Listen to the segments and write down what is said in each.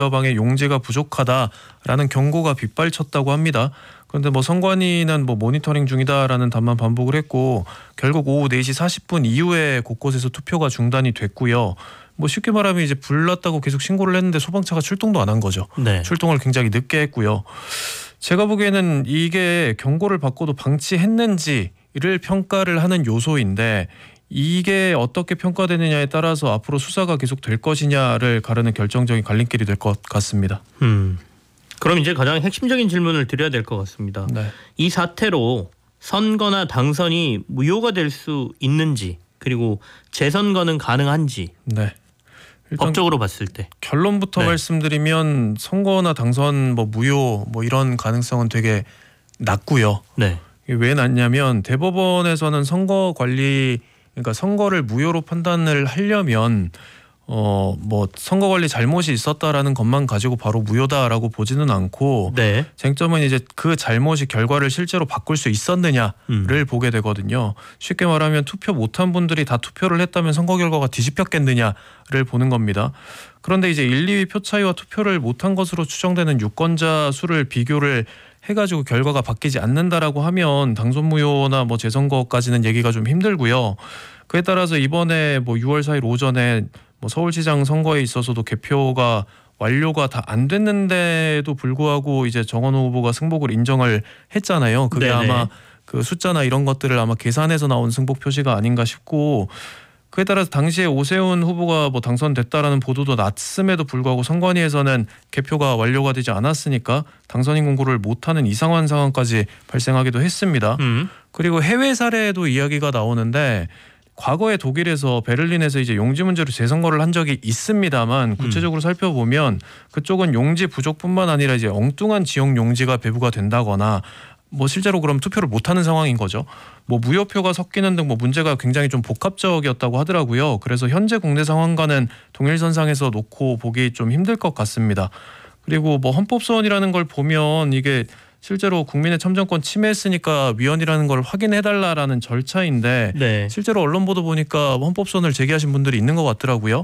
대화방에 용지가 부족하다라는 경고가 빗발쳤다고 합니다. 그런데 뭐 선관위는 뭐 모니터링 중이다라는 답만 반복을 했고 결국 오후 4시 40분 이후에 곳곳에서 투표가 중단이 됐고요. 뭐 쉽게 말하면 이제 불났다고 계속 신고를 했는데 소방차가 출동도 안 한 거죠. 네. 출동을 굉장히 늦게 했고요. 제가 보기에는 이게 경고를 받고도 방치했는지를 평가를 하는 요소인데 이게 어떻게 평가되느냐에 따라서 앞으로 수사가 계속 될 것이냐를 가르는 결정적인 갈림길이 될 것 같습니다. 그럼 이제 가장 핵심적인 질문을 드려야 될 것 같습니다. 네. 이 사태로 선거나 당선이 무효가 될 수 있는지 그리고 재선거는 가능한지 네. 일단 법적으로 봤을 때 결론부터 네. 말씀드리면 선거나 당선 뭐 무효 뭐 이런 가능성은 되게 낮고요. 네. 이게 왜 낮냐면 대법원에서는 선거 관리 그러니까 선거를 무효로 판단을 하려면 뭐 선거 관리 잘못이 있었다라는 것만 가지고 바로 무효다라고 보지는 않고 네. 쟁점은 이제 그 잘못이 결과를 실제로 바꿀 수 있었느냐를 보게 되거든요. 쉽게 말하면 투표 못한 분들이 다 투표를 했다면 선거 결과가 뒤집혔겠느냐를 보는 겁니다. 그런데 이제 1, 2위 표 차이와 투표를 못한 것으로 추정되는 유권자 수를 비교를 해가지고 결과가 바뀌지 않는다라고 하면 당선 무효나 뭐 재선거까지는 얘기가 좀 힘들고요. 그에 따라서 이번에 뭐 6월 4일 오전에 뭐 서울시장 선거에 있어서도 개표가 완료가 다 안 됐는데도 불구하고 이제 정원호 후보가 승복을 인정을 했잖아요. 그게 네네. 아마 그 숫자나 이런 것들을 아마 계산해서 나온 승복 표시가 아닌가 싶고 그에 따라서 당시에 오세훈 후보가 뭐 당선됐다라는 보도도 났음에도 불구하고 선관위에서는 개표가 완료가 되지 않았으니까 당선인 공고를 못하는 이상한 상황까지 발생하기도 했습니다. 그리고 해외 사례에도 이야기가 나오는데 과거에 독일에서 베를린에서 이제 용지 문제로 재선거를 한 적이 있습니다만 구체적으로 살펴보면 그쪽은 용지 부족뿐만 아니라 이제 엉뚱한 지역 용지가 배부가 된다거나 뭐 실제로 그럼 투표를 못하는 상황인 거죠. 뭐 무효표가 섞이는 등 뭐 문제가 굉장히 좀 복합적이었다고 하더라고요. 그래서 현재 국내 상황과는 동일선상에서 놓고 보기 좀 힘들 것 같습니다. 그리고 뭐 헌법소원이라는 걸 보면 이게 실제로 국민의 참정권 침해했으니까 위헌이라는 걸 확인해달라라는 절차인데 네. 실제로 언론 보도 보니까 헌법소원을 제기하신 분들이 있는 것 같더라고요.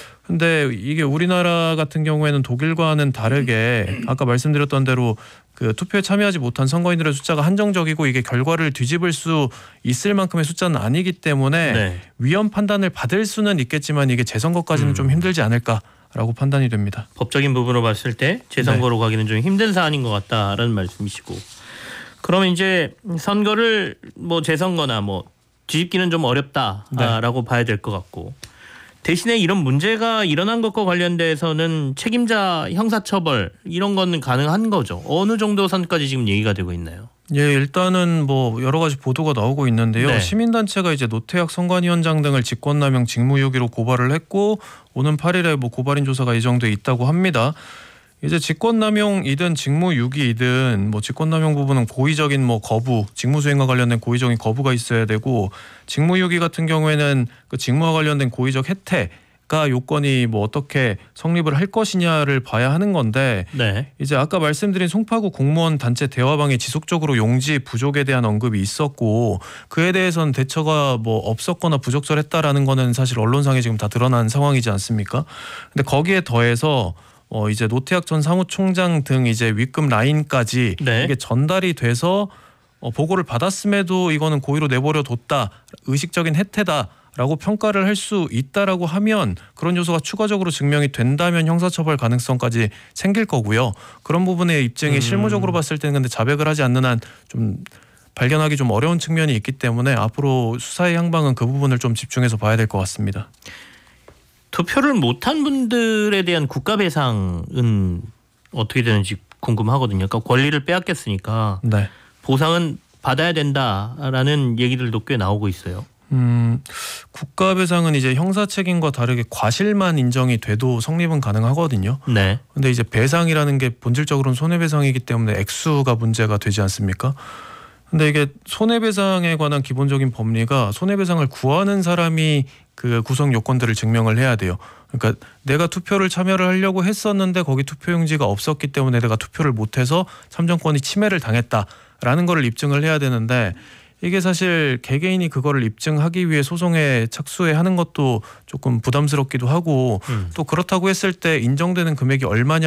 근데 이게 우리나라 같은 경우에는 독일과는 다르게 아까 말씀드렸던 대로 그 투표에 참여하지 못한 선거인들의 숫자가 한정적이고 이게 결과를 뒤집을 수 있을 만큼의 숫자는 아니기 때문에 네. 위헌 판단을 받을 수는 있겠지만 이게 재선거까지는 좀 힘들지 않을까라고 판단이 됩니다. 법적인 부분으로 봤을 때 재선거로 가기는 좀 힘든 사안인 것 같다라는 말씀이시고 그러면 이제 선거를 뭐 재선거나 뭐 뒤집기는 좀 어렵다라고 봐야 될 것 같고 대신에 이런 문제가 일어난 것과 관련돼서는 책임자 형사처벌 이런 거는 가능한 거죠. 어느 정도 선까지 지금 얘기가 되고 있나요? 예, 일단은 뭐 여러 가지 보도가 나오고 있는데요. 네. 시민단체가 이제 노태학 선관위원장 등을 직권남용 직무유기로 고발을 했고 오는 8일에 뭐 고발인 조사가 예정돼 있다고 합니다. 이제 직권남용이든 직무유기이든 뭐 직권남용 부분은 고의적인 뭐 거부, 직무수행과 관련된 고의적인 거부가 있어야 되고 직무유기 같은 경우에는 그 직무와 관련된 고의적 혜택가 요건이 뭐 어떻게 성립을 할 것이냐를 봐야 하는 건데 네. 이제 아까 말씀드린 송파구 공무원 단체 대화방에 지속적으로 용지 부족에 대한 언급이 있었고 그에 대해서는 대처가 뭐 없었거나 부적절했다라는 거는 사실 언론상에 지금 다 드러난 상황이지 않습니까? 근데 거기에 더해서 이제 노태학 전 사무총장 등 이제 윗급 라인까지 네. 이게 전달이 돼서 보고를 받았음에도 이거는 고의로 내버려 뒀다, 의식적인 해태다라고 평가를 할 수 있다라고 하면 그런 요소가 추가적으로 증명이 된다면 형사처벌 가능성까지 생길 거고요. 그런 부분의 입증이 실무적으로 봤을 때는 근데 자백을 하지 않는 한 좀 발견하기 좀 어려운 측면이 있기 때문에 앞으로 수사의 향방은 그 부분을 좀 집중해서 봐야 될 것 같습니다. 투표를 못한 분들에 대한 국가 배상은 어떻게 되는지 궁금하거든요. 그러니까 권리를 빼앗겼으니까 네. 보상은 받아야 된다라는 얘기들도 꽤 나오고 있어요. 국가 배상은 이제 형사 책임과 다르게 과실만 인정이 돼도 성립은 가능하거든요. 네. 근데 이제 배상이라는 게 본질적으로는 손해배상이기 때문에 액수가 문제가 되지 않습니까? 근데 이게 손해배상에 관한 기본적인 법리가 손해배상을 구하는 사람이 그 구성 요건들을 증명을 해야 돼요. 그러니까 내가 투표를 참여를 하려고 했었는데 거기 투표용지가 없었기 때문에 내가 투표를 못해서 참정권이 침해를 당했다라는 거를 입증을 해야 되는데 이게 사실 개개인이 그거를 입증하기 위해 소송에 착수해 하는 것도 조금 부담스럽기도 하고 또 그렇다고 했을 때 인정되는 금액이 얼마냐